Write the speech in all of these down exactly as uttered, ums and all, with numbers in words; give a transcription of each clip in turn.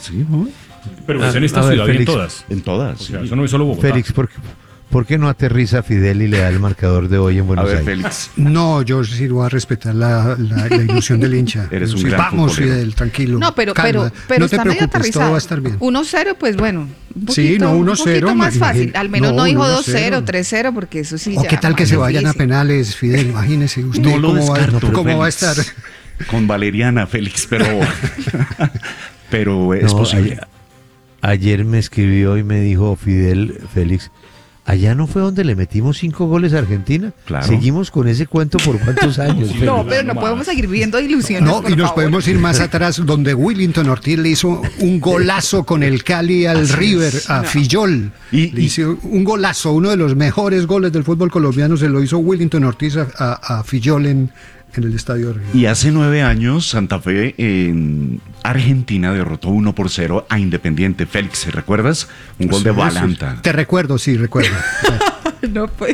Sí, ¿no? Pero es en esta ciudad y en todas. En todas. O sea, sí. eso no es solo Bogotá. Félix, ¿por qué, ¿por qué no aterriza Fidel y le da el marcador de hoy en A Buenos ver, Aires? Félix. No, yo sí voy a respetar la, la, la ilusión del hincha. Eres un Sí, gran vamos, futbolero. Fidel, tranquilo. No, pero, calma. pero, pero no te está medio preocupes, aterrizado. todo va a estar bien. uno cero, pues bueno. Un poquito, Sí, no, uno un cero, poquito más imagín- fácil. Al menos no, no, dijo uno dos cero, cero. tres cero, porque eso sí O ya qué tal que más se vayan a difícil. penales, Fidel, imagínese usted No lo cómo, va, descarto, cómo va a Félix. estar. Con Valeriana, Félix, pero, pero es No, posible. Ayer, ayer me escribió y me dijo Fidel, Félix, ¿allá no fue donde le metimos cinco goles a Argentina? Claro. Seguimos con ese cuento por cuántos años. Félix? No, pero no más. podemos seguir viviendo ilusiones. No, por y nos favor. podemos ir más atrás, donde Willington Ortiz le hizo un golazo con el Cali al Así River, es. a Fillol. Y- Le y- hizo un golazo, uno de los mejores goles del fútbol colombiano se lo hizo Willington Ortiz a, a, a Fillol en, en el estadio de River. Y hace nueve años, Santa Fe en Argentina derrotó uno por cero a Independiente. Félix, ¿recuerdas? Un gol de Sí, sí, Balanta. sí. Te recuerdo, sí, recuerdo. No, pues.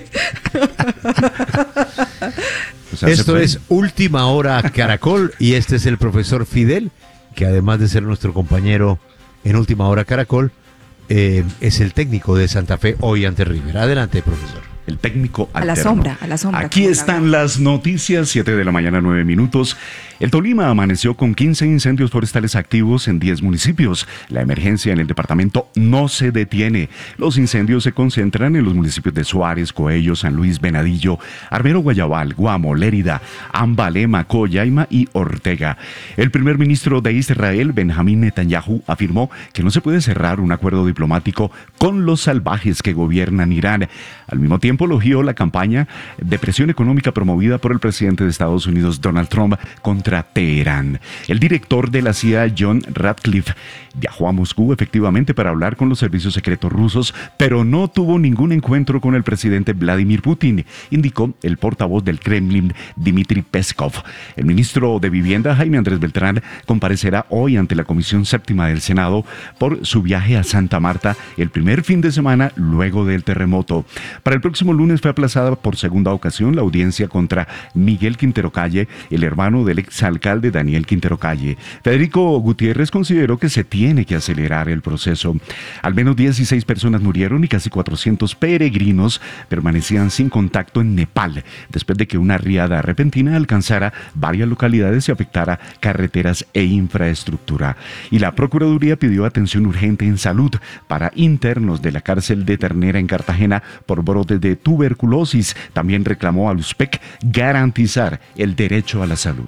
O sea, se Esto fue. es Última Hora Caracol y este es el profesor Fidel, que además de ser nuestro compañero en Última Hora Caracol, eh, es el técnico de Santa Fe hoy ante River. Adelante, profesor. El técnico A la alterno. sombra, a la sombra, Aquí como la están ven. las noticias, siete de la mañana, nueve minutos. El Tolima amaneció con quince incendios forestales activos en diez municipios. La emergencia en el departamento no se detiene. Los incendios se concentran en los municipios de Suárez, Coello, San Luis, Venadillo, Armero, Guayabal, Guamo, Lérida, Ambalema, Coyaima y Ortega. El primer ministro de Israel, Benjamín Netanyahu, afirmó que no se puede cerrar un acuerdo diplomático con los salvajes que gobiernan Irán. Al mismo tiempo, elogió la campaña de presión económica promovida por el presidente de Estados Unidos, Donald Trump, contra Teherán. El director de la C I A, John Ratcliffe, viajó a Moscú efectivamente para hablar con los servicios secretos rusos, pero no tuvo ningún encuentro con el presidente Vladimir Putin, indicó el portavoz del Kremlin, Dmitry Peskov. El ministro de Vivienda, Jaime Andrés Beltrán, comparecerá hoy ante la Comisión Séptima del Senado por su viaje a Santa Marta el primer fin de semana luego del terremoto. Para el próximo lunes fue aplazada por segunda ocasión la audiencia contra Miguel Quintero Calle, el hermano del exalcalde Daniel Quintero Calle. Federico Gutiérrez consideró que se tiene que acelerar el proceso. Al menos dieciséis personas murieron y casi cuatrocientos peregrinos permanecían sin contacto en Nepal, después de que una riada repentina alcanzara varias localidades y afectara carreteras e infraestructura. Y la Procuraduría pidió atención urgente en salud para internos de la cárcel de Ternera en Cartagena por brotes de tuberculosis. También reclamó al U S P E C garantizar el derecho a la salud.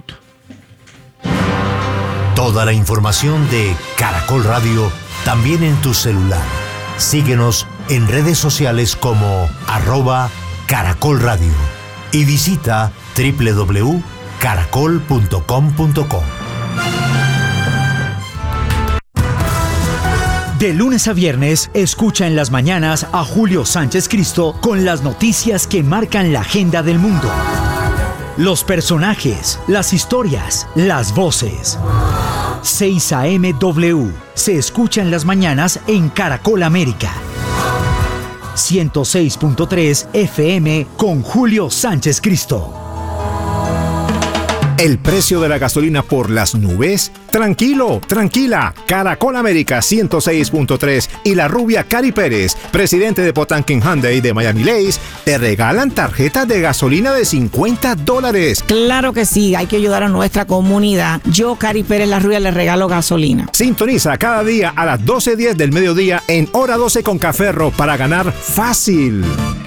Toda la información de Caracol Radio también en tu celular. Síguenos en redes sociales como arroba Caracol Radio y visita doble u doble u doble u punto caracol punto com punto co. De lunes a viernes, escucha en las mañanas a Julio Sánchez Cristo con las noticias que marcan la agenda del mundo. Los personajes, las historias, las voces. seis a eme W se escucha en las mañanas en Caracol América. ciento seis punto tres F M con Julio Sánchez Cristo. ¿El precio de la gasolina por las nubes? Tranquilo, tranquila. Caracol América ciento seis punto tres y la rubia Cari Pérez, presidente de Potanquín Hyundai de Miami Lakes, te regalan tarjetas de gasolina de cincuenta dólares. Claro que sí, hay que ayudar a nuestra comunidad. Yo, Cari Pérez La Rubia, le regalo gasolina. Sintoniza cada día a las doce diez del mediodía en Hora doce con Caferro para ganar fácil.